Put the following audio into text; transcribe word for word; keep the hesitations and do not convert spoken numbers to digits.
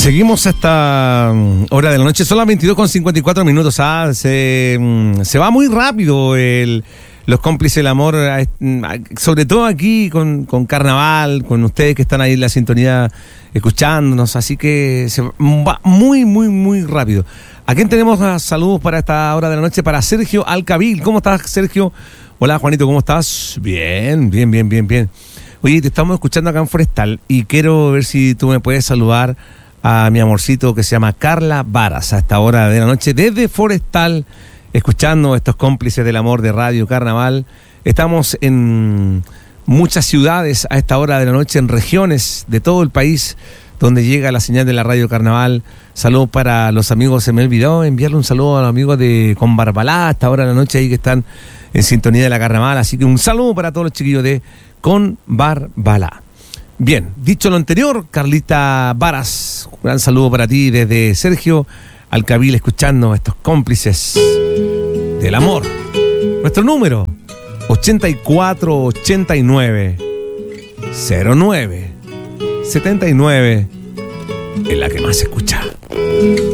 Seguimos hasta hora de la noche, son las veintidós con cincuenta y cuatro minutos. Ah, se, se va muy rápido el, los cómplices del amor, sobre todo aquí con, con Carnaval, con ustedes que están ahí en la sintonía escuchándonos, así que se va muy, muy, muy rápido. ¿A quién tenemos saludos para esta hora de la noche? Para Sergio Alcabil. ¿Cómo estás, Sergio? Hola, Juanito, ¿cómo estás? Bien, bien, bien, bien, bien. Oye, te estamos escuchando acá en Forestal y quiero ver si tú me puedes saludar a mi amorcito que se llama Carla Varas a esta hora de la noche desde Forestal, escuchando estos cómplices del amor de Radio Carnaval. Estamos en muchas ciudades a esta hora de la noche, en regiones de todo el país donde llega la señal de la Radio Carnaval. Saludos para los amigos, se me olvidó enviarle un saludo a los amigos de Con Barbalá a esta hora de la noche ahí que están en sintonía de la Carnaval, así que un saludo para todos los chiquillos de Con Barbalá. Bien, dicho lo anterior, Carlita Varas, un gran saludo para ti desde Sergio Alcabil, escuchando estos cómplices del amor. Nuestro número, ochenta y cuatro ochenta y nueve cero nueve setenta y nueve, es la que más se escucha.